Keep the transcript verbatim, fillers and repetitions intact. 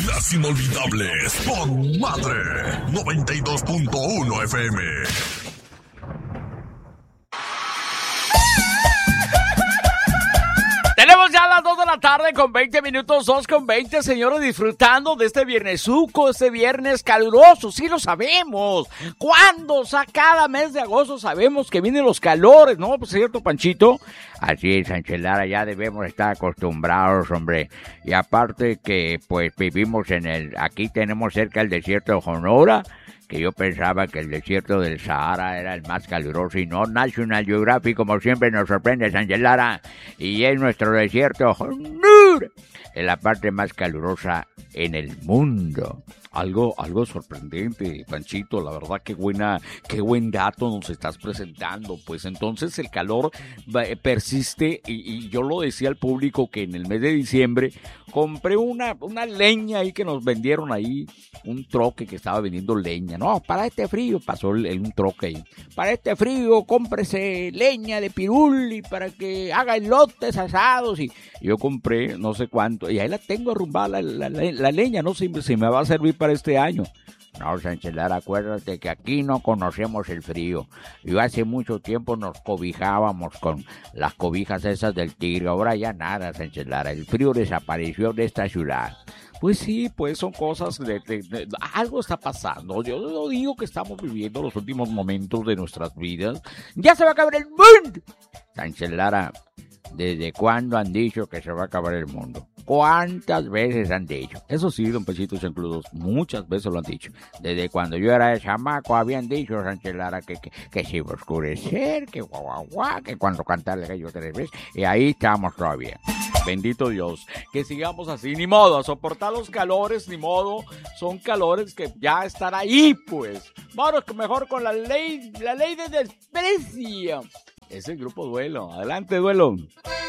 Las inolvidables con Madre noventa y dos punto uno F M. Tenemos ya las dos de la tarde con veinte minutos, dos con veinte, señores, disfrutando de este viernesuco, este viernes caluroso, sí lo sabemos. ¿Cuándo? O sea, cada mes de agosto sabemos que vienen los calores, ¿no? Pues cierto, Panchito. Así es, Sánchez Lara, ya debemos estar acostumbrados, hombre. Y aparte que, pues, vivimos en el... Aquí tenemos cerca el desierto de Sonora, que yo pensaba que el desierto del Sahara era el más caluroso y no. National Geographic, como siempre, nos sorprende, Sánchez Lara. Y es nuestro desierto Sonora, es la parte más calurosa en el mundo. Algo, algo sorprendente, Panchito, la verdad, qué buena, qué buen dato nos estás presentando. Pues entonces el calor persiste y, y yo lo decía al público que en el mes de diciembre compré una, una leña ahí que nos vendieron ahí, un troque que estaba vendiendo leña. No, para este frío, pasó el, el, un troque ahí. Para este frío, cómprese leña de piruli para que haga elotes asados. Y yo compré no sé cuánto, y ahí la tengo arrumbada, la, la, la, la leña, no sé si, si me va a servir para este año. No, Sánchez Lara, acuérdate que aquí no conocemos el frío. Yo hace mucho tiempo nos cobijábamos con las cobijas esas del tigre. Ahora ya nada, Sánchez Lara. El frío desapareció de esta ciudad. Pues sí, pues son cosas, de, de, de, algo está pasando. Yo no digo que estamos viviendo los últimos momentos de nuestras vidas. ¡Ya se va a acabar el mundo! Sánchez Lara, ¿desde cuándo han dicho que se va a acabar el mundo? ¿Cuántas veces han dicho? Eso sí, don Pechito Chancludos, muchas veces lo han dicho. Desde cuando yo era chamaco habían dicho, Sánchez Lara, que, que, que se iba a oscurecer, que guau, guau, guau, que cuando cantarle gallo tres veces, y ahí estamos todavía. Bendito Dios, que sigamos así, ni modo, a soportar los calores, ni modo, son calores que ya están ahí, pues. Vámonos mejor con la ley, la ley de desprecio. Es el grupo Duelo, adelante Duelo.